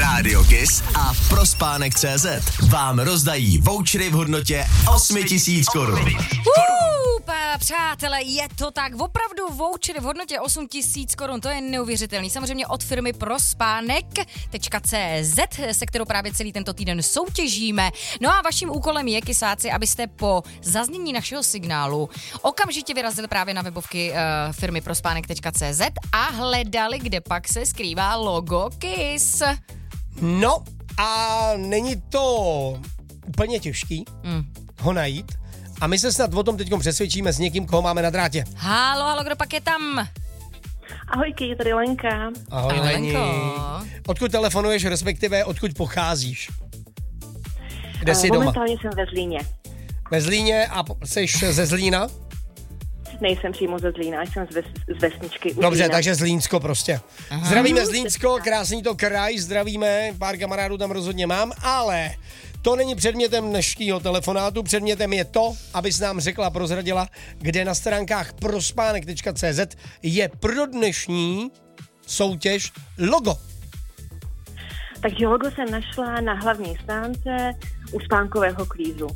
Rádio Kiss a Prospánek.cz vám rozdají vouchery v hodnotě 8000 korun. Přátelé, je to tak, opravdu vouchery v hodnotě 8000 korun, to je neuvěřitelný. Samozřejmě od firmy Prospánek.cz, se kterou právě celý tento týden soutěžíme. No a vaším úkolem je, kysáci, abyste po zaznění našeho signálu okamžitě vyrazili právě na webovky firmy Prospánek.cz a hledali, kde pak se skrývá logo Kiss. No a není to úplně těžký ho najít. A my se snad o tom teďkom přesvědčíme s někým, koho máme na drátě. Halo, kdo pak je tam? Ahojky, je tady Lenka. Ahoj Leni. Odkud telefonuješ, respektive odkud pocházíš? Kde jsi doma? Momentálně jsem ve Zlíně. Ve Zlíně a jsi ze Zlína? Nejsem přímo ze Zlína, jsem z vesničky. Dobře, takže Zlínsko prostě. Aha. Zdravíme Zlínsko, krásný to kraj, zdravíme, pár kamarádů tam rozhodně mám, ale to není předmětem dnešního telefonátu, předmětem je to, abys nám řekla, prozradila, kde na stránkách prospánek.cz je pro dnešní soutěž logo. Takže logo jsem našla na hlavní stránce u spánkového kvízu.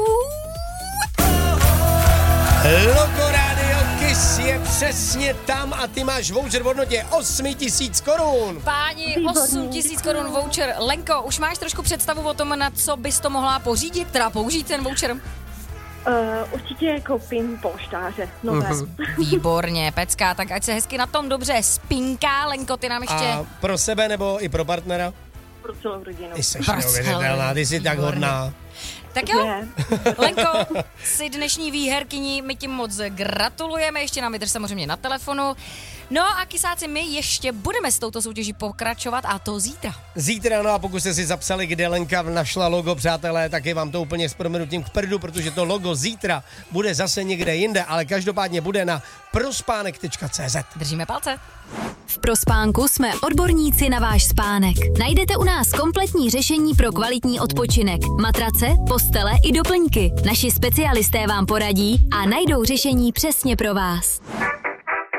Logo Radio Kiss je přesně tam a ty máš voucher v hodnotě 8000 korun. Páni, 8000 korun voucher. Lenko, už máš trošku představu o tom, na co bys to mohla pořídit, teda použít ten voucher? Určitě koupím polštáře. Výborně, pecka, tak ať se hezky na tom dobře spinká. Lenko, ty nám ještě... A pro sebe nebo i pro partnera? Pro celou rodinu. Ty jsi neuvěřitelná, ty jsi tak hodná. Tak jo, Lenko, jsi dnešní výherkyní, my ti moc gratulujeme, ještě nám vydrž samozřejmě na telefonu. No a kysáci, my ještě budeme s touto soutěží pokračovat a to zítra. Zítra, no a pokud jste si zapsali, kde Lenka našla logo, přátelé, tak je vám to úplně s prominutím k prdu, protože to logo zítra bude zase někde jinde, ale každopádně bude na prospánek.cz. Držíme palce. V Prospánku jsme odborníci na váš spánek. Najdete u nás kompletní řešení pro kvalitní odpočinek. Matrace, postele i doplňky. Naši specialisté vám poradí a najdou řešení přesně pro vás.